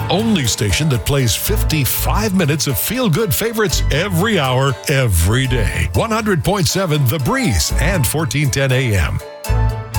only station that plays 55 minutes of feel-good favorites every hour, every day. 100.7 The Breeze and 1410 AM.